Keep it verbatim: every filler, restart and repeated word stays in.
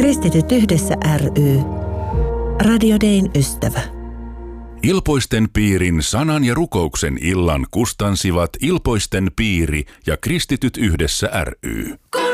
Kristityt yhdessä ry. Radio Dayn ystävä. Ilpoisten piirin sanan ja rukouksen illan kustansivat Ilpoisten piiri ja Kristityt yhdessä ry.